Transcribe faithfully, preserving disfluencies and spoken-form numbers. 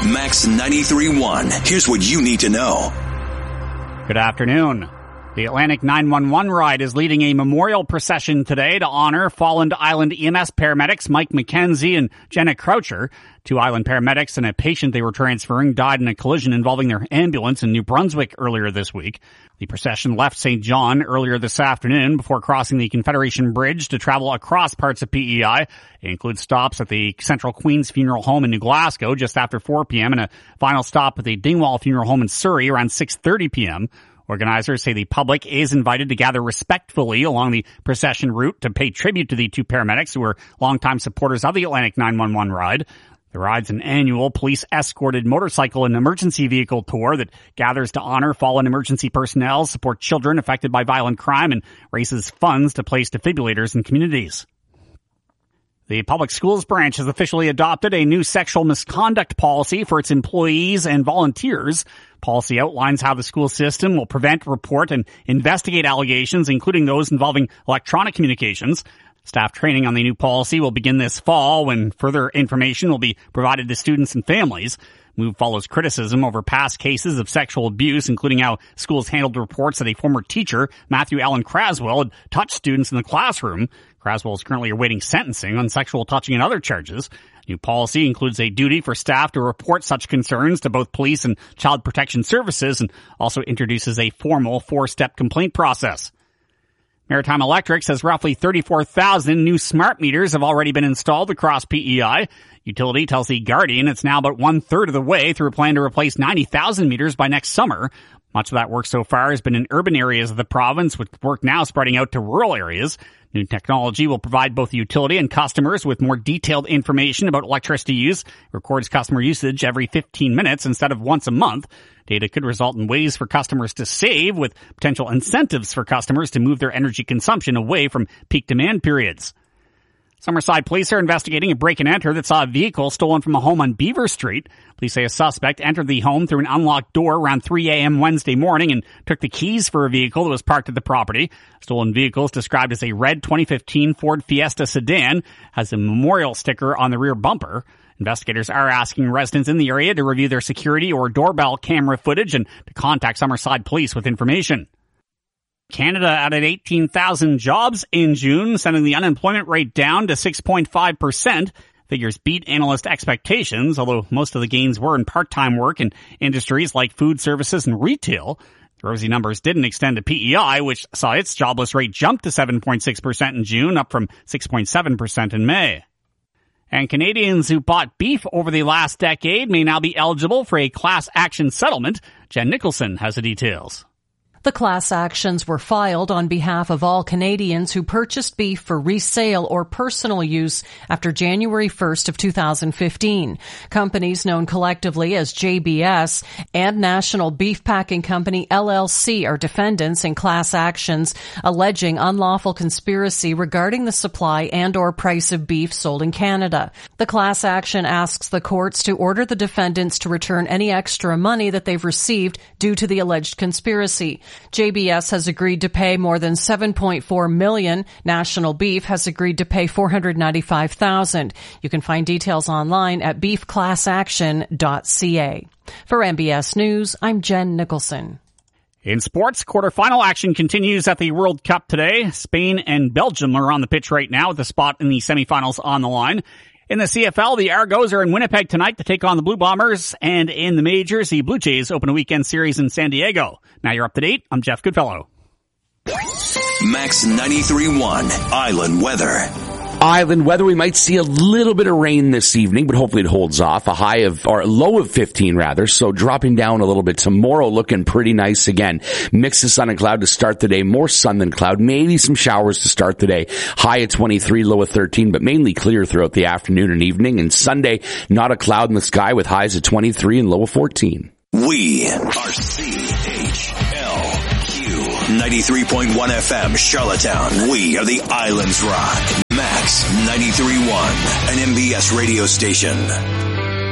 Max ninety-three point one. Here's what you need to know. Good afternoon. The Atlantic nine one one ride is leading a memorial procession today to honor fallen Island E M S paramedics Mike McKenzie and Jenna Croucher. Two island paramedics and a patient they were transferring died in a collision involving their ambulance in New Brunswick earlier this week. The procession left Saint John earlier this afternoon before crossing the Confederation Bridge to travel across parts of P E I. It includes stops at the Central Queens Funeral Home in New Glasgow just after four p.m. and a final stop at the Dingwall Funeral Home in Surrey around six thirty p.m. Organizers say the public is invited to gather respectfully along the procession route to pay tribute to the two paramedics who were longtime supporters of the Atlantic nine one one ride. The ride's an annual police-escorted motorcycle and emergency vehicle tour that gathers to honor fallen emergency personnel, support children affected by violent crime, and raises funds to place defibrillators in communities. The Public Schools Branch has officially adopted a new sexual misconduct policy for its employees and volunteers. Policy outlines how the school system will prevent, report, and investigate allegations, including those involving electronic communications. Staff training on the new policy will begin this fall, when further information will be provided to students and families. Move follows criticism over past cases of sexual abuse, including how schools handled reports that a former teacher, Matthew Allen Craswell, had touched students in the classroom. Craswell is currently awaiting sentencing on sexual touching and other charges. New policy includes a duty for staff to report such concerns to both police and child protection services, and also introduces a formal four-step complaint process. Maritime Electric says roughly thirty-four thousand new smart meters have already been installed across P E I. Utility tells The Guardian it's now about one-third of the way through a plan to replace ninety thousand meters by next summer. Much of that work so far has been in urban areas of the province, with work now spreading out to rural areas. New technology will provide both the utility and customers with more detailed information about electricity use. It records customer usage every fifteen minutes instead of once a month. Data could result in ways for customers to save, with potential incentives for customers to move their energy consumption away from peak demand periods. Summerside police are investigating a break-and-enter that saw a vehicle stolen from a home on Beaver Street. Police say a suspect entered the home through an unlocked door around three a.m. Wednesday morning and took the keys for a vehicle that was parked at the property. Stolen vehicle is described as a red twenty fifteen Ford Fiesta sedan, has a memorial sticker on the rear bumper. Investigators are asking residents in the area to review their security or doorbell camera footage and to contact Summerside Police with information. Canada added eighteen thousand jobs in June, sending the unemployment rate down to six point five percent. Figures beat analyst expectations, although most of the gains were in part-time work in industries like food services and retail. The rosy numbers didn't extend to P E I, which saw its jobless rate jump to seven point six percent in June, up from six point seven percent in May. And Canadians who bought beef over the last decade may now be eligible for a class action settlement. Jen Nicholson has the details. The class actions were filed on behalf of all Canadians who purchased beef for resale or personal use after January first of two thousand fifteen. Companies known collectively as J B S and National Beef Packing Company L L C are defendants in class actions alleging unlawful conspiracy regarding the supply and or price of beef sold in Canada. The class action asks the courts to order the defendants to return any extra money that they've received due to the alleged conspiracy. J B S has agreed to pay more than seven point four million dollars. National Beef has agreed to pay four hundred ninety-five thousand dollars. You can find details online at beef class action dot c a. For M B S News, I'm Jen Nicholson. In sports, quarterfinal action continues at the World Cup today. Spain and Belgium are on the pitch right now with a spot in the semifinals on the line. In the C F L, the Argos are in Winnipeg tonight to take on the Blue Bombers. And in the majors, the Blue Jays open a weekend series in San Diego. Now you're up to date. I'm Jeff Goodfellow. Max ninety-three point one Island Weather. Island weather, we might see a little bit of rain this evening, but hopefully it holds off. A high of, or a low of fifteen rather, so dropping down a little bit. Tomorrow looking pretty nice again. Mix of sun and cloud to start the day. More sun than cloud. Maybe some showers to start the day. High at twenty-three, low at thirteen, but mainly clear throughout the afternoon and evening. And Sunday, not a cloud in the sky with highs at twenty-three and low of fourteen. We are C H L Q ninety-three point one F M Charlottetown. We are the Islands Rock. Max ninety-three point one, an M B S radio station.